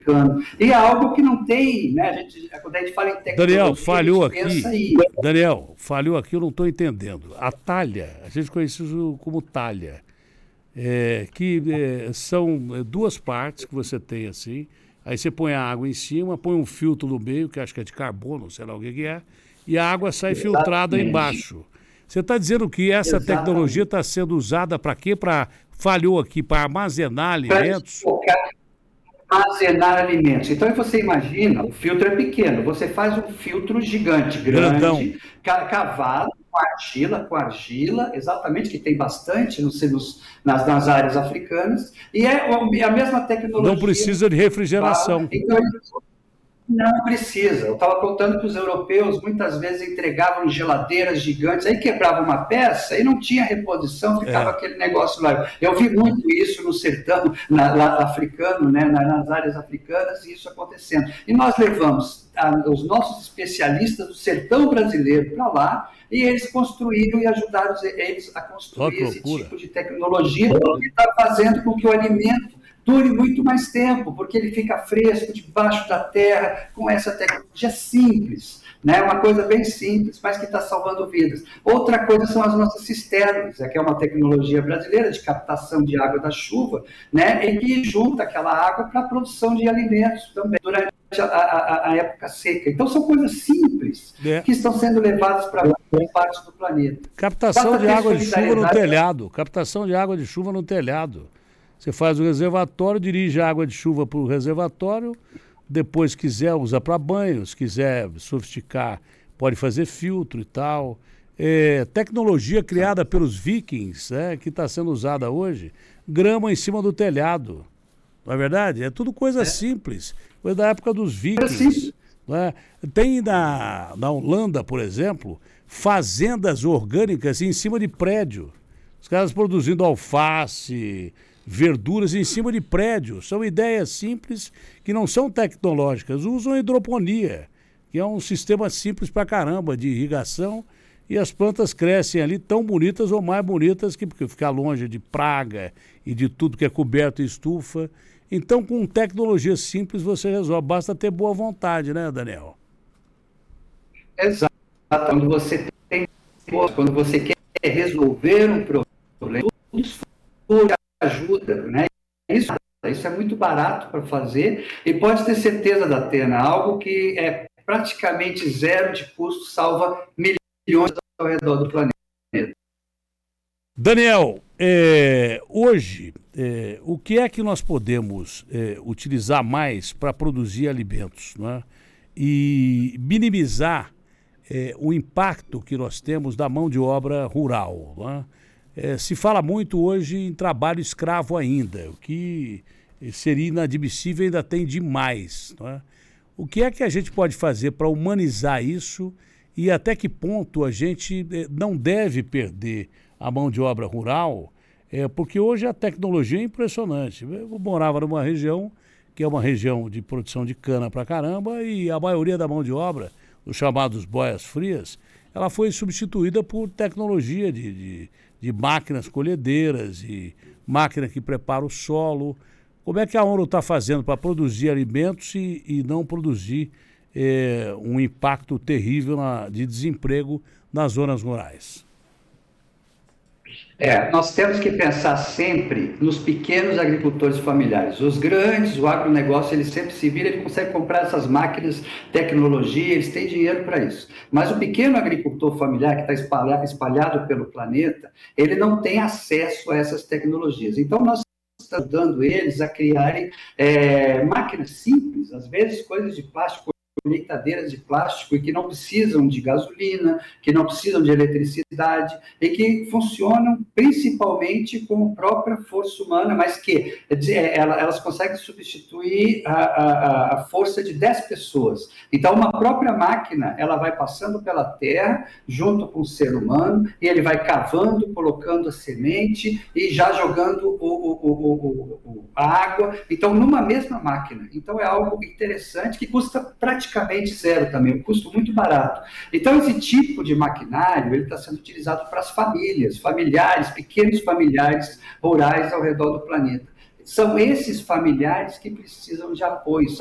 E é algo que não tem, né? Quando a gente fala em tecnologia, Daniel, falhou a gente pensa aqui. Daniel, falhou aqui, eu não estou entendendo. A talha, a gente conhece isso como talha, são duas partes que você tem assim. Aí você põe a água em cima, põe um filtro no meio, que acho que é de carbono, sei lá o que é, e a água sai filtrada embaixo. Você está dizendo que essa tecnologia está sendo usada para quê? Falhou aqui, para armazenar alimentos? Armazenar alimentos. Então, você imagina, o filtro é pequeno, você faz um filtro gigante, Grandão. grande, cavado com argila, exatamente, que tem bastante nas áreas africanas, e é a mesma tecnologia. Não precisa de refrigeração. Então, não precisa. Eu estava contando que os europeus muitas vezes entregavam geladeiras gigantes, aí quebrava uma peça e não tinha reposição, ficava aquele negócio lá. Eu vi muito isso no sertão africano, né, nas áreas africanas, e isso acontecendo. E nós levamos os nossos especialistas do sertão brasileiro para lá, e eles construíram e ajudaram eles a construir esse tipo de tecnologia que está fazendo com que o alimento dure muito mais tempo, porque ele fica fresco debaixo da terra, com essa tecnologia simples, né? Uma coisa bem simples, mas que está salvando vidas. Outra coisa são as nossas cisternas, que é uma tecnologia brasileira de captação de água da chuva, né? E que junta aquela água para a produção de alimentos também, durante a época seca. Então, são coisas simples que estão sendo levadas para várias partes do planeta. Captação de água de chuva no telhado. Captação de água de chuva no telhado. Você faz o reservatório, dirige a água de chuva para o reservatório, depois quiser usar para banho, se quiser sofisticar, pode fazer filtro e tal. Tecnologia criada pelos vikings, que está sendo usada hoje, grama em cima do telhado. Não é verdade? É tudo coisa simples, coisa da época dos vikings. Né? Tem na Holanda, por exemplo, fazendas orgânicas em cima de prédio. Os caras produzindo alface, verduras em cima de prédios. São ideias simples que não são tecnológicas. Usam hidroponia, que é um sistema simples pra caramba de irrigação, e as plantas crescem ali tão bonitas ou mais bonitas porque ficar longe de praga e de tudo que é coberto e estufa. Então, com tecnologia simples você resolve. Basta ter boa vontade, né, Daniel? Exato. Quando você quer resolver um problema, tudo ajuda, né? Isso é muito barato para fazer e pode ter certeza, Datena, algo que é praticamente zero de custo, salva milhões ao redor do planeta. Daniel, hoje, o que é que nós podemos utilizar mais para produzir alimentos, né? E minimizar o impacto que nós temos da mão de obra rural, né? Se fala muito hoje em trabalho escravo ainda, o que seria inadmissível, ainda tem demais, não é? O que é que a gente pode fazer para humanizar isso e até que ponto a gente não deve perder a mão de obra rural? Porque hoje a tecnologia é impressionante. Eu morava numa região que é uma região de produção de cana pra caramba, e a maioria da mão de obra, os chamados boias frias, ela foi substituída por tecnologia de máquinas colhedeiras e máquina que prepara o solo. Como é que a ONU está fazendo para produzir alimentos e não produzir um impacto terrível de desemprego nas zonas rurais? Nós temos que pensar sempre nos pequenos agricultores familiares. Os grandes, o agronegócio, ele sempre se vira, ele consegue comprar essas máquinas, tecnologia, eles têm dinheiro para isso. Mas o pequeno agricultor familiar que está espalhado pelo planeta, ele não tem acesso a essas tecnologias. Então, nós estamos ajudando eles a criarem máquinas simples, às vezes coisas de plástico, colheitadeiras de plástico, e que não precisam de gasolina, que não precisam de eletricidade, e que funcionam principalmente com a própria força humana, mas que elas conseguem substituir a força de 10 pessoas. Então, uma própria máquina, ela vai passando pela terra, junto com o ser humano, e ele vai cavando, colocando a semente, e já jogando a água, então, numa mesma máquina. Então, é algo interessante, que custa praticamente zero também, um custo muito barato. Então, esse tipo de maquinário, ele está sendo utilizado para as famílias, familiares, pequenos familiares rurais ao redor do planeta. são esses familiares que precisam de apoio.